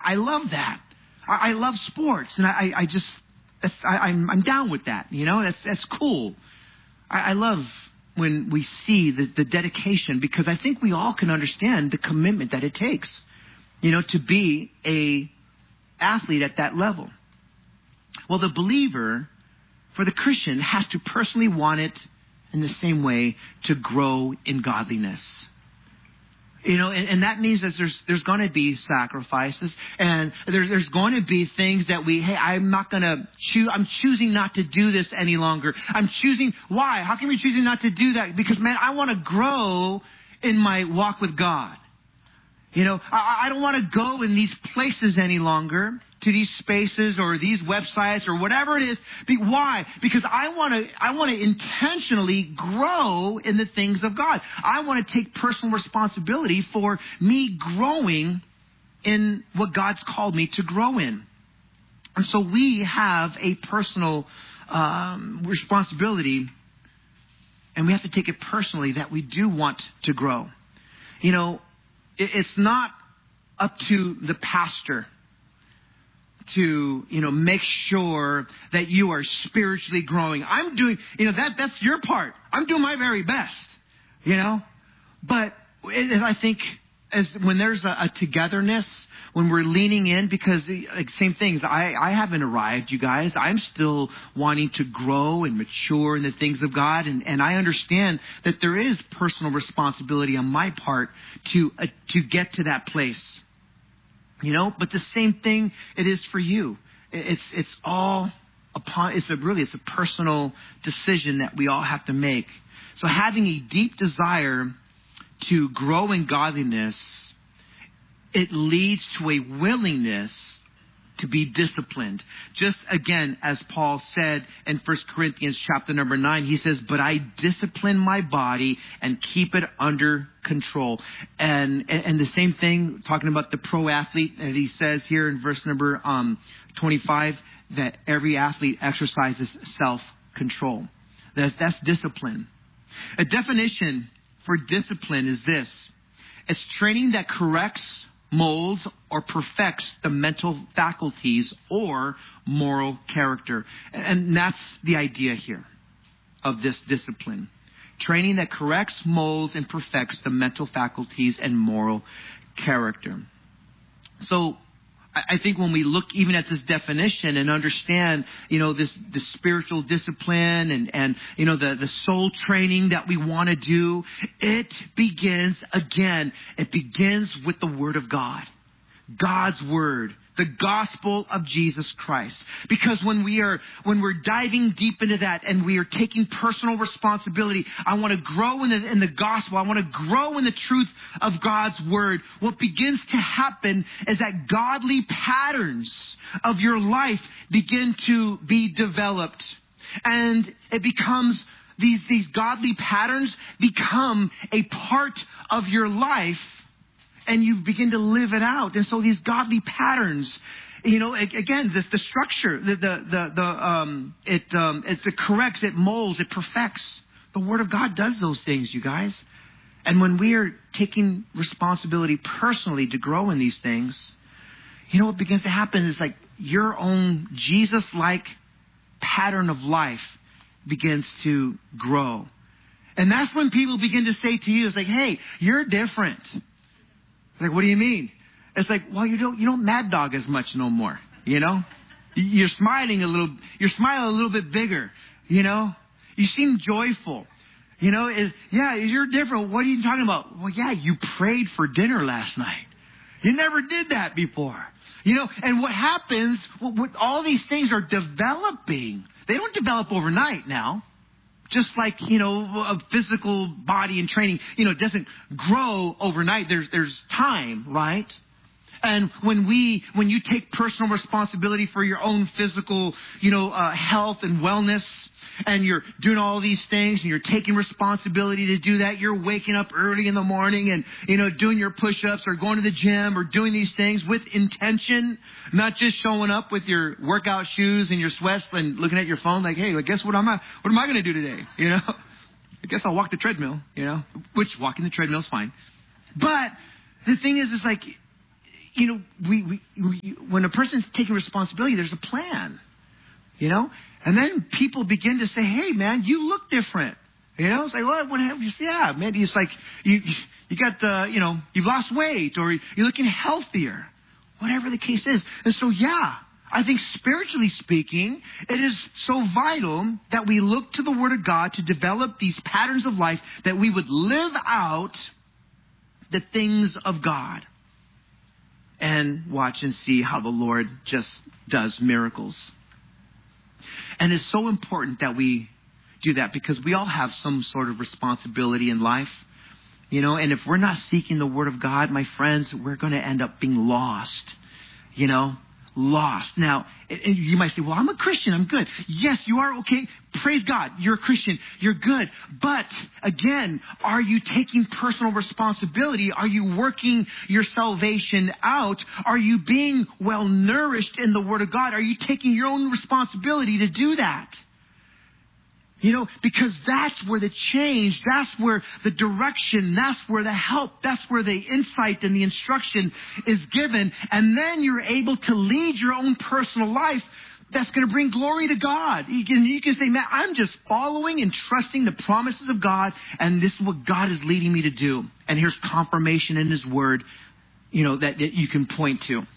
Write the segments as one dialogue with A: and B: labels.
A: I love that. I love sports, and I'm down with that. That's cool. I love when we see the dedication, because I think we all can understand the commitment that it takes, to be a athlete at that level. Well, the believer, for the Christian, has to personally want it in the same way to grow in godliness. And that means that there's going to be sacrifices, and there's going to be things that I'm choosing not to do this any longer. Why? How can we choosing not to do that? Because, man, I want to grow in my walk with God. I don't want to go in these places any longer, to these spaces or these websites or whatever it is. Why? Because I want to intentionally grow in the things of God. I want to take personal responsibility for me growing in what God's called me to grow in. And so we have a personal responsibility, and we have to take it personally that we do want to grow. It's not up to the pastor to, make sure that you are spiritually growing. I'm doing, that's your part. I'm doing my very best, But I think when there's a togetherness, when we're leaning in, because same things, I haven't arrived, you guys. I'm still wanting to grow and mature in the things of God. And I understand that there is personal responsibility on my part to get to that place. But the same thing it is for you. It's all it's a personal decision that we all have to make. So having a deep desire to grow in godliness, it leads to a willingness to be disciplined. Just again, as Paul said in 1 Corinthians chapter number 9, he says, but I discipline my body and keep it under control. And the same thing, talking about the pro athlete, and he says here in verse number 25, that every athlete exercises self-control. That's discipline. A definition for discipline is this: it's training that corrects, molds, or perfects the mental faculties or moral character. And that's the idea here of this discipline. Training that corrects, molds, and perfects the mental faculties and moral character. So I think when we look even at this definition and understand, the spiritual discipline and the soul training that we want to do, it begins with the Word of God. God's Word, the gospel of Jesus Christ. Because when we're diving deep into that and we are taking personal responsibility, I want to grow in the gospel. I want to grow in the truth of God's Word. What begins to happen is that godly patterns of your life begin to be developed. And it becomes, these godly patterns become a part of your life, and you begin to live it out. And so these godly patterns, again, the structure, it corrects, it molds, it perfects. The Word of God does those things, you guys. And when we are taking responsibility personally to grow in these things, what begins to happen is like your own Jesus-like pattern of life begins to grow. And that's when people begin to say to you, it's like, hey, you're different. Like, what do you mean? It's like, well, you don't mad dog as much no more, You're smiling a little bit bigger, You seem joyful, you're different. What are you talking about? Well, yeah, you prayed for dinner last night. You never did that before, And what happens, all these things are developing. They don't develop overnight now. Just like, a physical body and training, it doesn't grow overnight. There's time, right? And when you take personal responsibility for your own physical, health and wellness, and you're doing all these things and you're taking responsibility to do that, you're waking up early in the morning and, doing your push-ups or going to the gym or doing these things with intention, not just showing up with your workout shoes and your sweats and looking at your phone like, hey, guess what am I going to do today? I guess I'll walk the treadmill, which walking the treadmill is fine. But the thing is, it's like, when a person's taking responsibility, there's a plan, and then people begin to say, hey, man, you look different. It's like, what have you? Yeah, maybe it's like you got, you've lost weight or you're looking healthier, whatever the case is. And so, I think spiritually speaking, it is so vital that we look to the Word of God to develop these patterns of life, that we would live out the things of God and watch and see how the Lord just does miracles. And it's so important that we do that, because we all have some sort of responsibility in life, and if we're not seeking the Word of God, my friends, we're going to end up being lost, lost. Now, you might say, well, I'm a Christian, I'm good. Yes, you are, okay. Praise God, you're a Christian, you're good. But again, are you taking personal responsibility? Are you working your salvation out? Are you being well nourished in the Word of God? Are you taking your own responsibility to do that? Because that's where the change, that's where the direction, that's where the help, that's where the insight and the instruction is given. And then you're able to lead your own personal life that's going to bring glory to God. You can say, man, I'm just following and trusting the promises of God, and this is what God is leading me to do. And here's confirmation in His Word, that you can point to.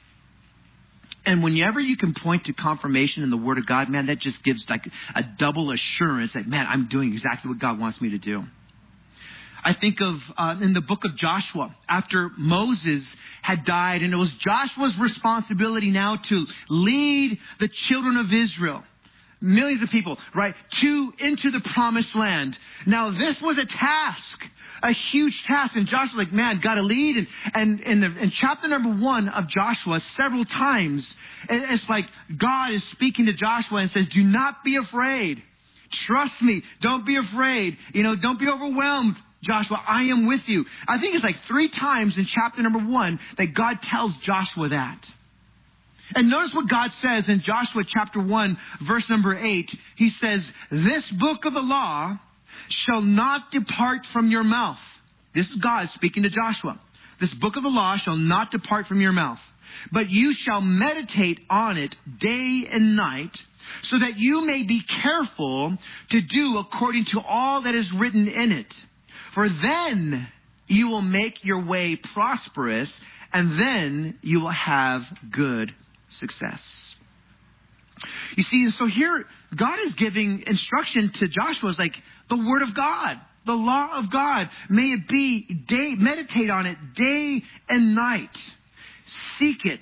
A: And whenever you can point to confirmation in the Word of God, man, that just gives like a double assurance that, man, I'm doing exactly what God wants me to do. I think of in the book of Joshua, after Moses had died, and it was Joshua's responsibility now to lead the children of Israel, millions of people, right, into the promised land. Now, this was a task, a huge task. And Joshua's like, man, got to lead. And in chapter number 1 of Joshua, several times, it's like God is speaking to Joshua and says, do not be afraid. Trust me. Don't be afraid. Don't be overwhelmed. Joshua, I am with you. I think it's like 3 times in chapter number 1 that God tells Joshua that. And notice what God says in Joshua chapter 1, verse number 8. He says, this book of the law shall not depart from your mouth. This is God speaking to Joshua. This book of the law shall not depart from your mouth, but you shall meditate on it day and night, so that you may be careful to do according to all that is written in it. For then you will make your way prosperous, and then you will have good success. You see, so here God is giving instruction to Joshua. It's like the Word of God, the law of God. May it be meditate on it day and night. Seek it.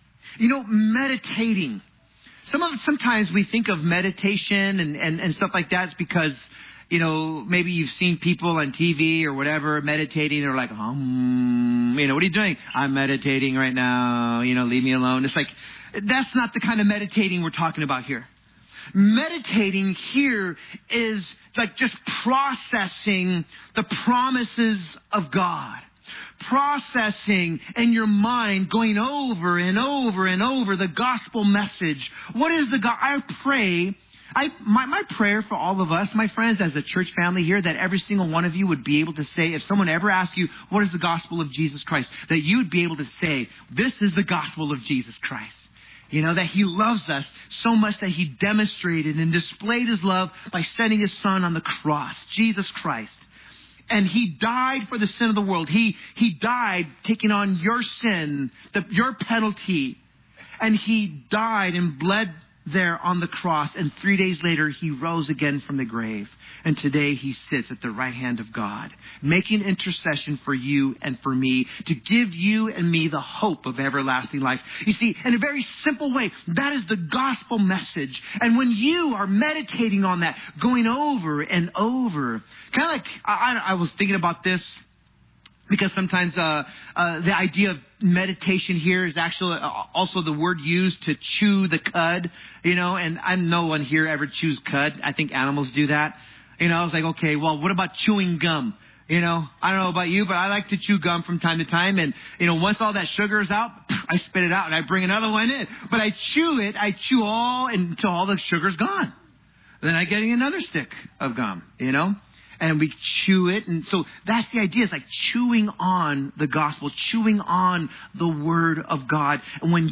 A: Meditating. Sometimes we think of meditation and stuff like that because, maybe you've seen people on TV or whatever meditating. They're like, what are you doing? I'm meditating right now. Leave me alone. It's like, that's not the kind of meditating we're talking about here. Meditating here is like just processing the promises of God. Processing in your mind, going over and over and over the gospel message. What is the God? I pray. My prayer for all of us, my friends, as a church family here, that every single one of you would be able to say, if someone ever asks you, what is the gospel of Jesus Christ? That you would be able to say, this is the gospel of Jesus Christ. That He loves us so much that He demonstrated and displayed His love by sending His Son on the cross, Jesus Christ. And He died for the sin of the world. He died taking on your sin, your penalty. And He died and bled there on the cross, and 3 days later He rose again from the grave, and today He sits at the right hand of God, making intercession for you and for me, to give you and me the hope of everlasting life. You see, in a very simple way, that is the gospel message. And when you are meditating on that, going over and over, kind of like I was thinking about this, because sometimes the idea of meditation here is actually also the word used to chew the cud, and no one here ever chews cud. I think animals do that. I was like, okay, well, what about chewing gum? I don't know about you, but I like to chew gum from time to time. And, once all that sugar is out, I spit it out and I bring another one in. But I chew all until all the sugar's gone. Then I get another stick of gum, and we chew it. And so that's the idea. It's like chewing on the gospel, chewing on the word of God. And when